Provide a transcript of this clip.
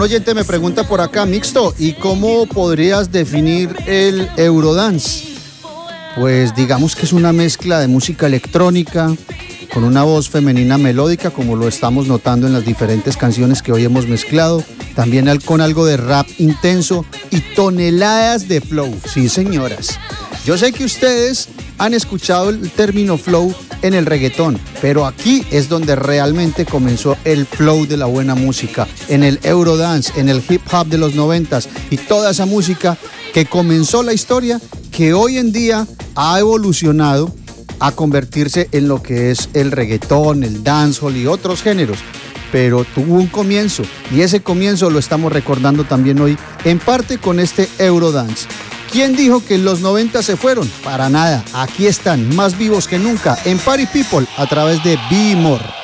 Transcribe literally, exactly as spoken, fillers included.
oyente me pregunta por acá, Mixto, ¿y cómo podrías definir el Eurodance? Pues digamos que es una mezcla de música electrónica con una voz femenina melódica, como lo estamos notando en las diferentes canciones que hoy hemos mezclado, también con algo de rap intenso y toneladas de flow. Sí, señoras. Yo sé que ustedes han escuchado el término flow en el reggaetón, pero aquí es donde realmente comenzó el flow de la buena música, en el Eurodance, en el hip hop de los noventas y toda esa música que comenzó la historia, que hoy en día ha evolucionado a convertirse en lo que es el reggaetón, el dancehall y otros géneros. Pero tuvo un comienzo y ese comienzo lo estamos recordando también hoy, en parte con este Eurodance. ¿Quién dijo que los noventa se fueron? Para nada, aquí están, más vivos que nunca, en Party People, a través de Be More.